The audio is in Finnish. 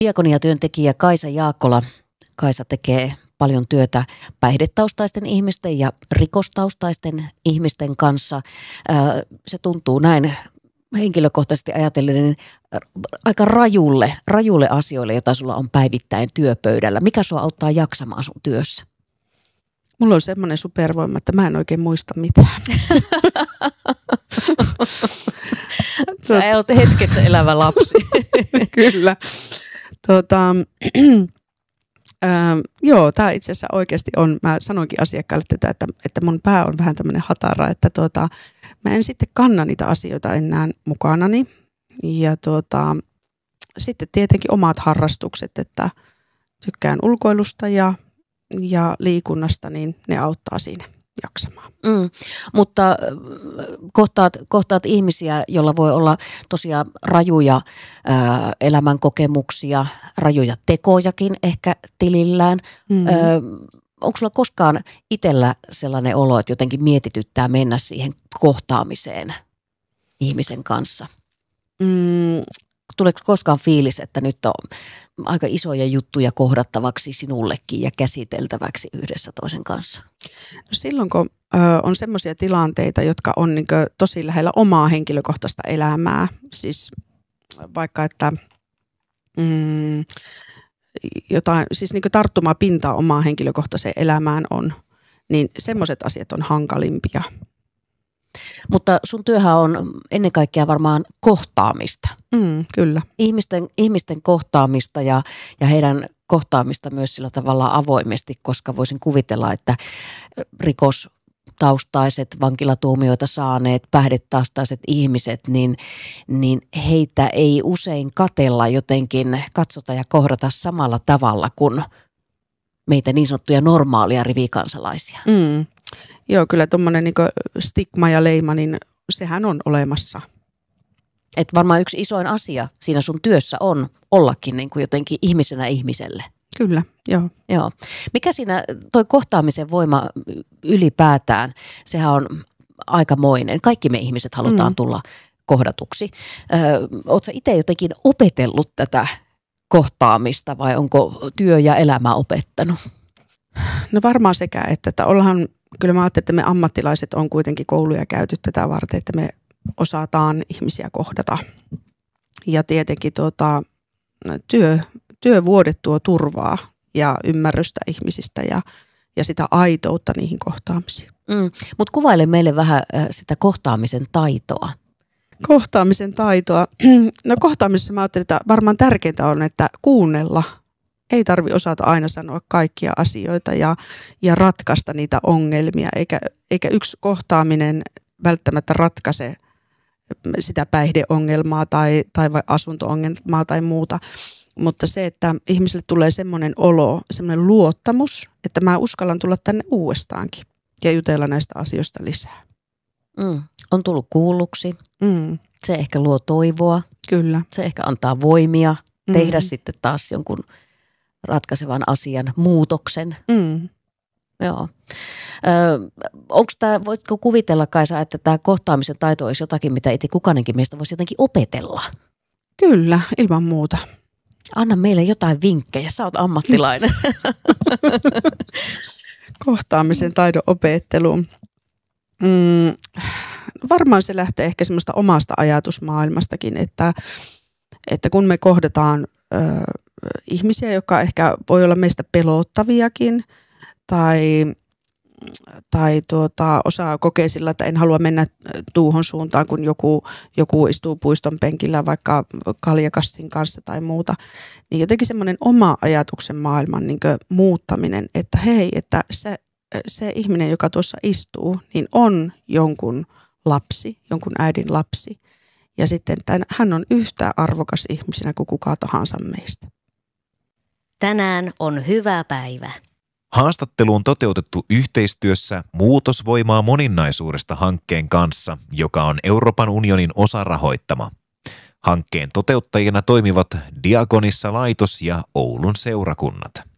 Diakonia-työntekijä Kaisa Jaakkola. Kaisa tekee paljon työtä päihdetaustaisten ihmisten ja rikostaustaisten ihmisten kanssa. Se tuntuu näin henkilökohtaisesti ajatellen aika rajulle asioille, joita sulla on päivittäin työpöydällä. Mikä sua auttaa jaksamaan sun työssä? Mulla on semmoinen supervoima, että mä en oikein muista mitään. Sä oot hetkessä elävä lapsi. Kyllä. Joo, tämä itse asiassa oikeasti on, mä sanoinkin asiakkaalle tätä, että mun pää on vähän tämmöinen hatara, että mä en sitten kanna niitä asioita enää mukanani. Ja sitten tietenkin omat harrastukset, että tykkään ulkoilusta ja liikunnasta, niin ne auttaa siinä jaksamaan. Mutta kohtaat ihmisiä, joilla voi olla tosiaan rajuja elämänkokemuksia, rajuja tekojakin ehkä tilillään. Onko sulla koskaan itsellä sellainen olo, että jotenkin mietityttää mennä siihen kohtaamiseen ihmisen kanssa? Tuleeko koskaan fiilis, että nyt on aika isoja juttuja kohdattavaksi sinullekin ja käsiteltäväksi yhdessä toisen kanssa? No silloin kun on semmoisia tilanteita, jotka on niin kuin tosi lähellä omaa henkilökohtaista elämää, siis vaikka että jotain, siis niin kuin tarttumapintaa omaan henkilökohtaiseen elämään on, niin semmoiset asiat on hankalimpia. Mutta sun työhän on ennen kaikkea varmaan kohtaamista. Kyllä. Ihmisten kohtaamista ja heidän kohtaamista myös sillä tavalla avoimesti, koska voisin kuvitella, että rikostaustaiset, vankilatuomioita saaneet, päihdetaustaiset ihmiset, niin heitä ei usein katella jotenkin, katsota ja kohdata samalla tavalla kuin meitä niin sanottuja normaalia rivikansalaisia. Joo, kyllä tuommoinen niin stigma ja leima, niin sehän on olemassa. Että varmaan yksi isoin asia siinä sun työssä on ollakin niin kuin jotenkin ihmisenä ihmiselle. Kyllä, joo. Joo. Mikä siinä toi kohtaamisen voima ylipäätään, sehän on aikamoinen. Kaikki me ihmiset halutaan tulla kohdatuksi. Ootko sä itse jotenkin opetellut tätä kohtaamista vai onko työ ja elämä opettanut? No varmaan sekä, että kyllä mä ajattelen, että me ammattilaiset on kuitenkin kouluja käyty tätä varten, että me osataan ihmisiä kohdata. Ja tietenkin työvuodet tuo turvaa ja ymmärrystä ihmisistä ja sitä aitoutta niihin kohtaamisiin. Mutta kuvaile meille vähän sitä kohtaamisen taitoa. Kohtaamisen taitoa. No kohtaamisessa mä ajattelin, että varmaan tärkeintä on, että kuunnella. Ei tarvitse osata aina sanoa kaikkia asioita ja ratkaista niitä ongelmia, eikä yksi kohtaaminen välttämättä ratkaise sitä päihdeongelmaa tai asunto-ongelmaa tai muuta. Mutta se, että ihmiselle tulee semmoinen olo, semmoinen luottamus, että mä uskallan tulla tänne uudestaankin ja jutella näistä asioista lisää. On tullut kuulluksi. Se ehkä luo toivoa. Kyllä. Se ehkä antaa voimia tehdä sitten taas jonkun ratkaisevan asian muutoksen. Joo. Voisitko kuvitella, Kaisa, että tämä kohtaamisen taito olisi jotakin, mitä itse kukainenkin meistä voisi jotenkin opetella? Kyllä, ilman muuta. Anna meille jotain vinkkejä, sä oot ammattilainen. Kohtaamisen taidon opetteluun. Varmaan se lähtee ehkä semmoista omasta ajatusmaailmastakin, että kun me kohdataan ihmisiä, jotka ehkä voi olla meistä pelottaviakin tai osaa kokea sillä, että en halua mennä tuuhon suuntaan, kun joku istuu puiston penkillä vaikka kaljakassin kanssa tai muuta, niin jotenkin semmoinen oma ajatuksen maailman niin kuin muuttaminen, että hei, että se ihminen, joka tuossa istuu, niin on jonkun lapsi, jonkun äidin lapsi. Ja sitten hän on yhtä arvokas ihmisenä kuin kuka tahansa meistä. Tänään on hyvä päivä. Haastattelu on toteutettu yhteistyössä Muutosvoimaa moninaisuudesta hankkeen kanssa, joka on Euroopan unionin osarahoittama. Hankkeen toteuttajina toimivat Diakonissa laitos ja Oulun seurakunnat.